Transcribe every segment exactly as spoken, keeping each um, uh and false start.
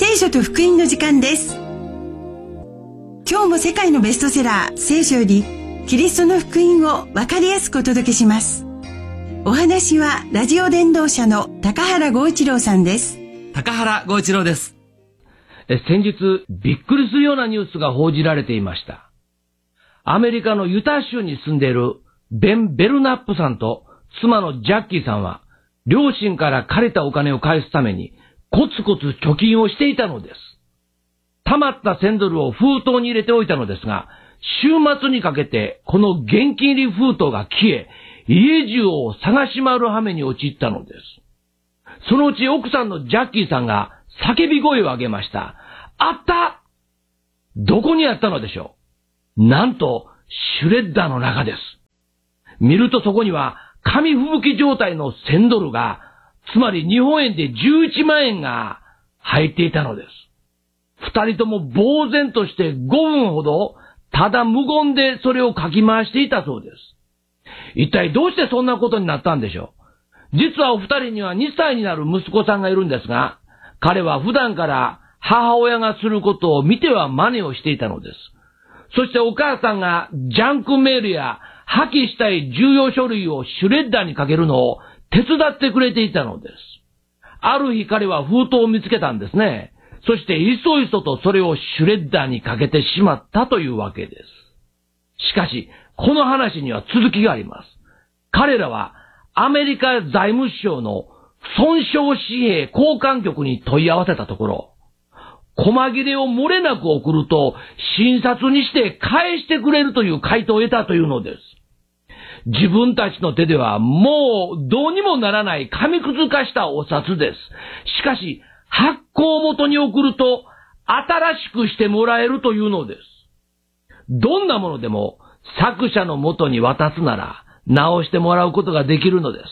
聖書と福音の時間です。今日も世界のベストセラー聖書よりキリストの福音を分かりやすくお届けします。お話はラジオ伝道者の高原剛一郎さんです。 高原剛一郎です。え先日びっくりするようなニュースが報じられていました。アメリカのユタ州に住んでいるベン・ベルナップさんと妻のジャッキーさんは両親から借りたお金を返すためにコツコツ貯金をしていたのです。貯まったせんドルを封筒に入れておいたのですが、週末にかけてこの現金入り封筒が消え、家中を探し回る羽目に陥ったのです。そのうち奥さんのジャッキーさんが叫び声を上げました。あった！どこにあったのでしょう？なんと、シュレッダーの中です。見るとそこには紙吹雪状態のせんドルが、つまり日本円でじゅういちまんえんが入っていたのです。二人とも呆然としてごふんほど、ただ無言でそれをかき回していたそうです。一体どうしてそんなことになったんでしょう。実はお二人にはにさいになる息子さんがいるんですが、彼は普段から母親がすることを見ては真似をしていたのです。そしてお母さんがジャンクメールや破棄したい重要書類をシュレッダーにかけるのを手伝ってくれていたのです。ある日彼は封筒を見つけたんですね。そしていそいそとそれをシュレッダーにかけてしまったというわけです。しかし、この話には続きがあります。彼らはアメリカ財務省の損傷紙幣交換局に問い合わせたところ、細切れを漏れなく送ると診察にして返してくれるという回答を得たというのです。自分たちの手ではもうどうにもならない紙くず化したお札です。しかし発行元に送ると新しくしてもらえるというのです。どんなものでも作者の元に渡すなら直してもらうことができるのです。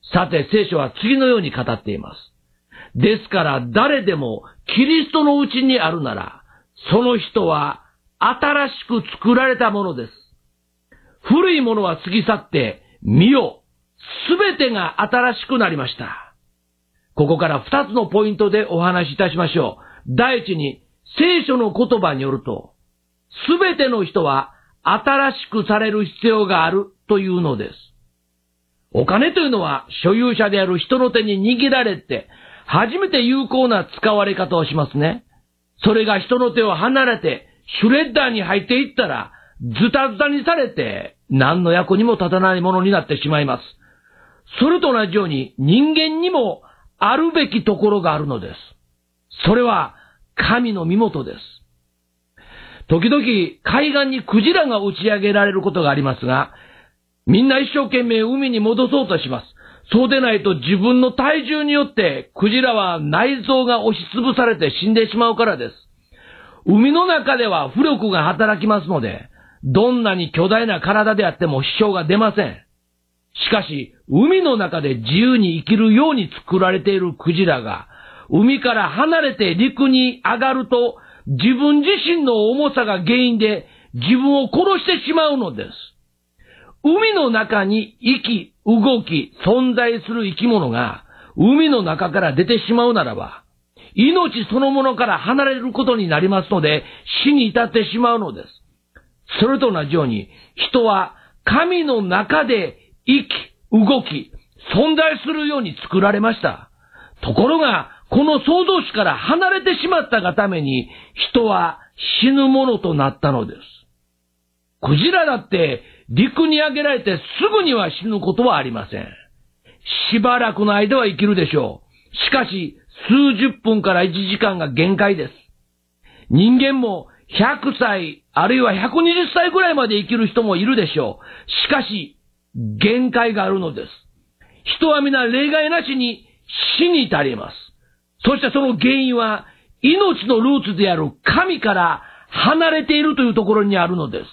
さて聖書は次のように語っています。ですから誰でもキリストのうちにあるなら、その人は新しく作られたものです。古いものは過ぎ去って、見よ、すべてが新しくなりました。ここから二つのポイントでお話しいたしましょう。第一に、聖書の言葉によると、すべての人は新しくされる必要があるというのです。お金というのは所有者である人の手に握られて、初めて有効な使われ方をしますね。それが人の手を離れて、シュレッダーに入っていったら、ズタズタにされて、何の役にも立たないものになってしまいます。それと同じように、人間にもあるべきところがあるのです。それは、神の身元です。時々、海岸にクジラが打ち上げられることがありますが、みんな一生懸命海に戻そうとします。そうでないと自分の体重によってクジラは内臓が押しつぶされて死んでしまうからです。海の中では浮力が働きますので、どんなに巨大な体であっても支障が出ません。しかし、海の中で自由に生きるように作られているクジラが、海から離れて陸に上がると、自分自身の重さが原因で自分を殺してしまうのです。海の中に生き、動き、存在する生き物が海の中から出てしまうならば、命そのものから離れることになりますので、死に至ってしまうのです。それと同じように、人は神の中で生き、動き、存在するように作られました。ところが、この創造主から離れてしまったがために、人は死ぬものとなったのです。クジラだって陸に上げられてすぐには死ぬことはありません。しばらくの間は生きるでしょう。しかし、数十分からいちじかんが限界です。人間もひゃくさい、あるいはひゃくにじゅっさいぐらいまで生きる人もいるでしょう。しかし、限界があるのです。人は皆例外なしに死に至ります。そしてその原因は、命のルーツである神から離れているというところにあるのです。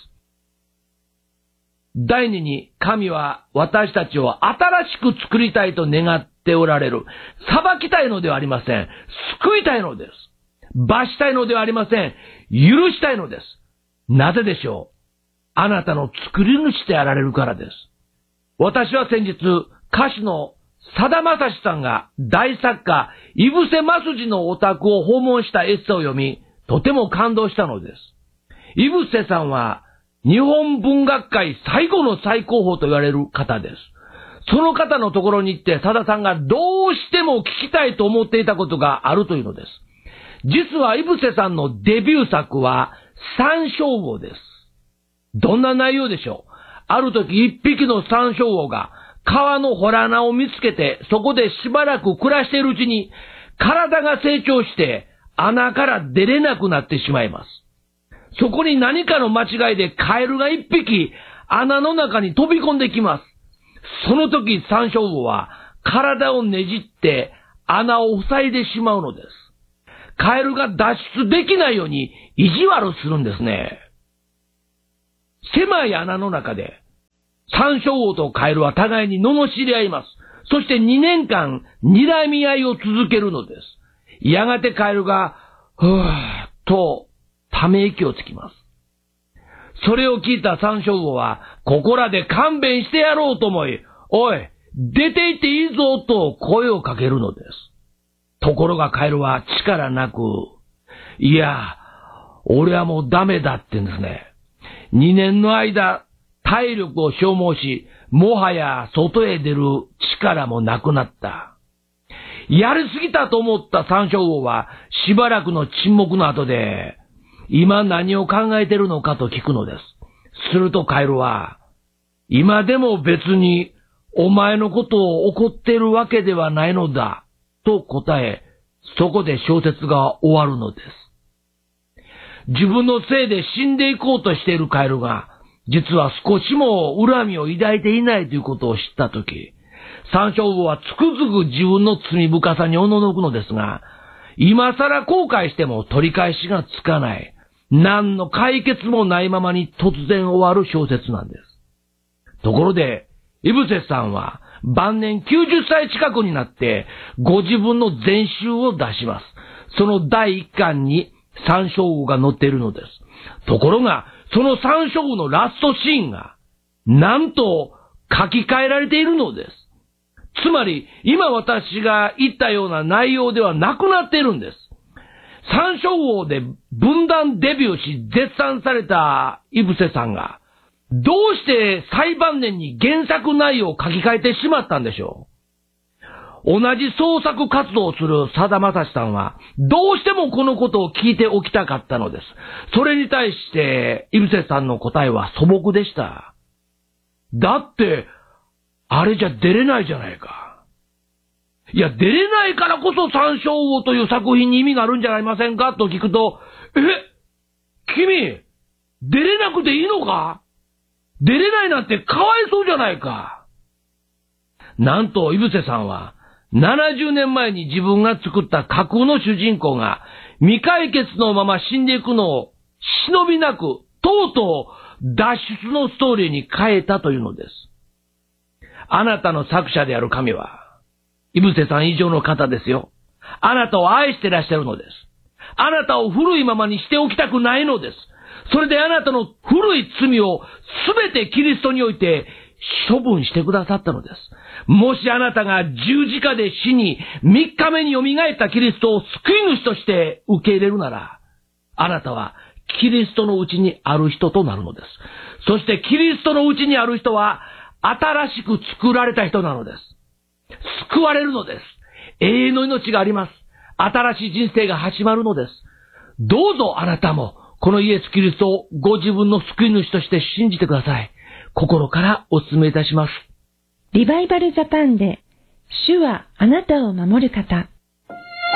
第二に、神は私たちを新しく作りたいと願っておられる。裁きたいのではありません。救いたいのです。罰したいのではありません。許したいのです。なぜでしょう。あなたの作り主であられるからです。私は先日、歌手のさだまさしさんが大作家、井伏鱒二のお宅を訪問したエッセイを読み、とても感動したのです。井伏さんは、日本文学界最後の最高峰と言われる方です。その方のところに行って、さださんがどうしても聞きたいと思っていたことがあるというのです。実は井伏さんのデビュー作は、山椒魚です。どんな内容でしょう。ある時一匹の山椒魚が、川の洞穴を見つけて、そこでしばらく暮らしているうちに、体が成長して、穴から出れなくなってしまいます。そこに何かの間違いでカエルが一匹、穴の中に飛び込んできます。その時山椒魚は、体をねじって、穴を塞いでしまうのです。カエルが脱出できないように、意地悪するんですね。狭い穴の中で、山椒魚とカエルは互いに罵り合います。そしてにねんかん、睨み合いを続けるのです。やがてカエルが、ふーっと、ため息をつきます。それを聞いた山椒魚は、ここらで勘弁してやろうと思い、おい、出て行っていいぞと声をかけるのです。ところがカエルは力なく、いや、俺はもうダメだって言うんですね。にねんの間、体力を消耗し、もはや外へ出る力もなくなった。やりすぎたと思った山椒魚は、しばらくの沈黙の後で、今何を考えてるのかと聞くのです。するとカエルは、今でも別にお前のことを怒っているわけではないのだ、と答え、そこで小説が終わるのです。自分のせいで死んでいこうとしているカエルが、実は少しも恨みを抱いていないということを知ったとき、山椒魚はつくづく自分の罪深さにおののくのですが、今更後悔しても取り返しがつかない、何の解決もないままに突然終わる小説なんです。ところで、井伏さんは晩年きゅうじゅっさい近くになってご自分の全集を出します。そのだいいっかんに山椒魚が載っているのです。ところが、その山椒魚のラストシーンが、なんと書き換えられているのです。つまり、今私が言ったような内容ではなくなっているんです。山椒魚で文壇デビューし絶賛された井伏さんが、どうして最晩年に原作内容を書き換えてしまったんでしょう。同じ創作活動をするさだまさしさんは、どうしてもこのことを聞いておきたかったのです。それに対して、井伏さんの答えは素朴でした。だって、あれじゃ出れないじゃないか。いや、出れないからこそ山椒魚という作品に意味があるんじゃありませんかと聞くと、え、君、出れなくていいのか？出れないなんてかわいそうじゃないか。なんと、井伏さんは、ななじゅうねんまえに自分が作った架空の主人公が未解決のまま死んでいくのを忍びなく、とうとう脱出のストーリーに変えたというのです。あなたの作者である神は、井伏さん以上の方ですよ。あなたを愛してらっしゃるのです。あなたを古いままにしておきたくないのです。それであなたの古い罪をすべてキリストにおいて処分してくださったのです。もしあなたが十字架で死に、三日目に蘇ったキリストを救い主として受け入れるなら、あなたはキリストのうちにある人となるのです。そしてキリストのうちにある人は、新しく作られた人なのです。救われるのです。永遠の命があります。新しい人生が始まるのです。どうぞあなたも、このイエス・キリストをご自分の救い主として信じてください。心からお勧めいたします。 リバイバルジャパンで、主はあなたを守る方。